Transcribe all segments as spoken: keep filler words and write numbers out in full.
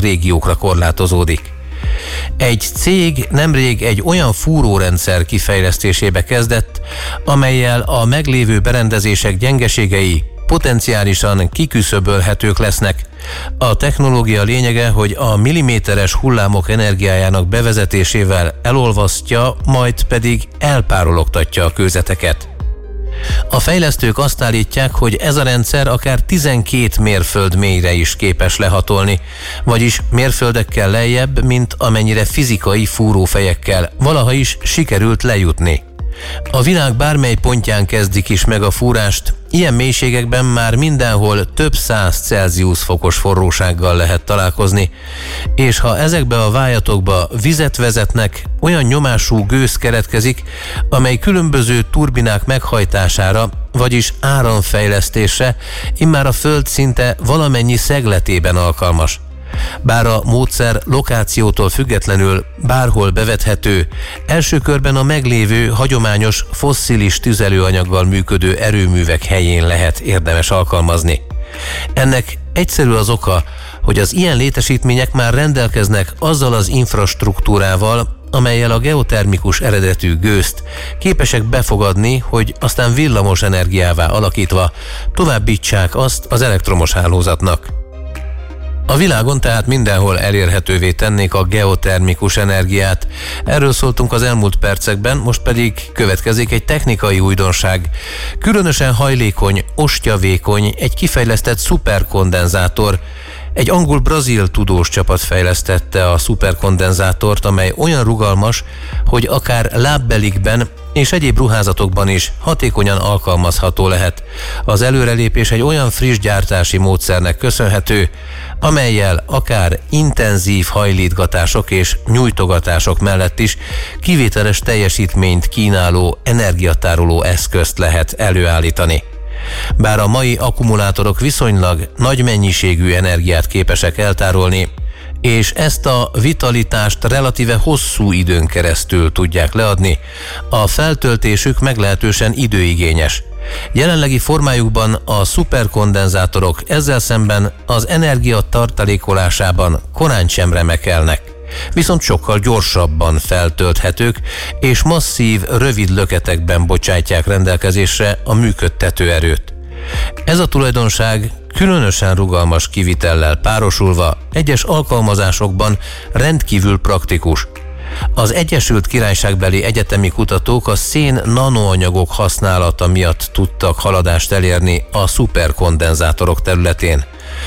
régiókra korlátozódik. Egy cég nemrég egy olyan fúrórendszer kifejlesztésébe kezdett, amellyel a meglévő berendezések gyengeségei potenciálisan kiküszöbölhetők lesznek. A technológia lényege, hogy a milliméteres hullámok energiájának bevezetésével elolvasztja, majd pedig elpárologtatja a kőzeteket. A fejlesztők azt állítják, hogy ez a rendszer akár tizenkét mérföld mélyre is képes lehatolni, vagyis mérföldekkel lejjebb, mint amennyire fizikai fúrófejekkel valaha is sikerült lejutni. A világ bármely pontján kezdik is meg a fúrást, ilyen mélységekben már mindenhol több száz Celsius fokos forrósággal lehet találkozni, és ha ezekbe a vájatokba vizet vezetnek, olyan nyomású gőz keretkezik, amely különböző turbinák meghajtására, vagyis áramfejlesztésre immár a Föld szinte valamennyi szegletében alkalmas. Bár a módszer lokációtól függetlenül bárhol bevethető, első körben a meglévő hagyományos fosszilis tüzelőanyaggal működő erőművek helyén lehet érdemes alkalmazni. Ennek egyszerű az oka, hogy az ilyen létesítmények már rendelkeznek azzal az infrastruktúrával, amellyel a geotermikus eredetű gőzt képesek befogadni, hogy aztán villamos energiává alakítva továbbítsák azt az elektromos hálózatnak. A világon tehát mindenhol elérhetővé tennék a geotermikus energiát. Erről szóltunk az elmúlt percekben, most pedig következik egy technikai újdonság. Különösen hajlékony, ostyavékony, egy kifejlesztett szuperkondenzátor. Egy angol-brazil tudós csapat fejlesztette a szuperkondenzátort, amely olyan rugalmas, hogy akár lábbelikben és egyéb ruházatokban is hatékonyan alkalmazható lehet. Az előrelépés egy olyan friss gyártási módszernek köszönhető, amellyel akár intenzív hajlítgatások és nyújtogatások mellett is kivételes teljesítményt kínáló energiatároló eszközt lehet előállítani. Bár a mai akkumulátorok viszonylag nagy mennyiségű energiát képesek eltárolni, és ezt a vitalitást relatíve hosszú időn keresztül tudják leadni, a feltöltésük meglehetősen időigényes. Jelenlegi formájukban a szuperkondenzátorok ezzel szemben az energia tartalékolásában korán sem remekelnek, viszont sokkal gyorsabban feltölthetők, és masszív, rövid löketekben bocsátják rendelkezésre a működtető erőt. Ez a tulajdonság különösen rugalmas kivitellel párosulva egyes alkalmazásokban rendkívül praktikus. Az Egyesült Királyságbeli egyetemi kutatók a szén nanoanyagok használata miatt tudtak haladást elérni a szuperkondenzátorok területén.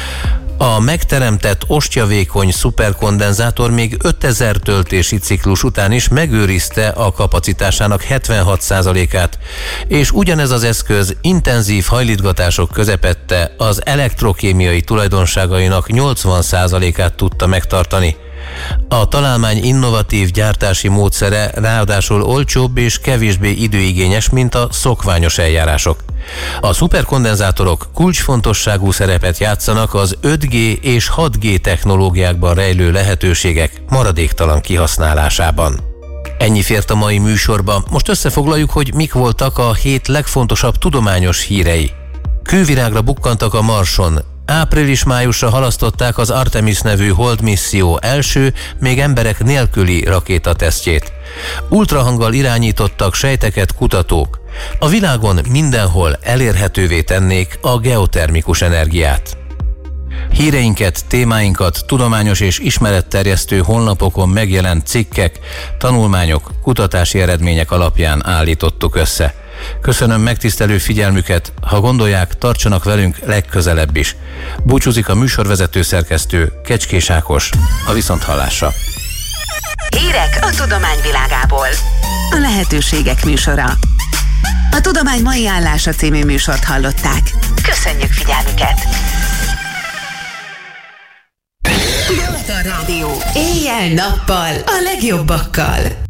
A megteremtett ostyavékony szuperkondenzátor még ötezer töltési ciklus után is megőrizte a kapacitásának hetvenhat százalékát, és ugyanez az eszköz intenzív hajlítgatások közepette az elektrokémiai tulajdonságainak nyolcvan százalékát tudta megtartani. A találmány innovatív gyártási módszere ráadásul olcsóbb és kevésbé időigényes, mint a szokványos eljárások. A szuperkondenzátorok kulcsfontosságú szerepet játszanak az öt G és hat G technológiákban rejlő lehetőségek maradéktalan kihasználásában. Ennyi fért a mai műsorba, most összefoglaljuk, hogy mik voltak a hét legfontosabb tudományos hírei. Kővirágra bukkantak a Marson. Április-májusra halasztották az Artemis nevű holdmisszió első, még emberek nélküli rakétatesztjét. Ultrahanggal irányítottak sejteket kutatók. A világon mindenhol elérhetővé tennék a geotermikus energiát. Híreinket, témáinkat tudományos és ismeretterjesztő honlapokon megjelent cikkek, tanulmányok, kutatási eredmények alapján állítottuk össze. Köszönöm megtisztelő figyelmüket, ha gondolják, tartsanak velünk legközelebb is. Búcsúzik a műsorvezető szerkesztő, Kecskés Ákos, a viszonthallásra. Hírek a tudományvilágából. A lehetőségek műsora. A Tudomány mai állása című műsort hallották. Köszönjük figyelmüket! Balaton Rádió. Éjjel-nappal a legjobbakkal.